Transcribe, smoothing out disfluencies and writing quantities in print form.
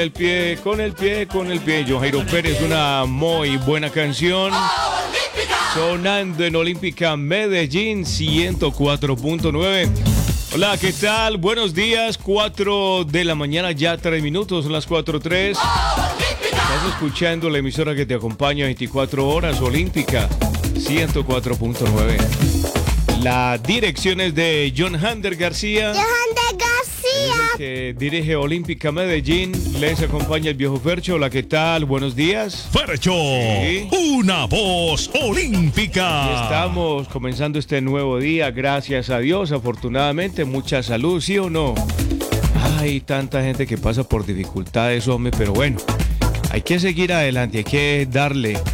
El pie, con el pie, con el pie. John Jairo Pérez, una muy buena canción. Sonando en Olímpica Medellín 104.9. Hola, ¿qué tal? Buenos días, 4 de la mañana, ya 3 minutos, son las 4:03. Estás escuchando la emisora que te acompaña 24 horas, Olímpica 104.9. La dirección es de John Hander García. Que dirige Olímpica Medellín. Les acompaña el viejo Fercho. Hola, ¿qué tal? Buenos días. Fercho, sí. Una voz olímpica. Y estamos comenzando este nuevo día, gracias a Dios, afortunadamente, mucha salud, ¿sí o no? Hay tanta gente que pasa por dificultades, hombre, pero bueno, hay que seguir adelante, hay que darle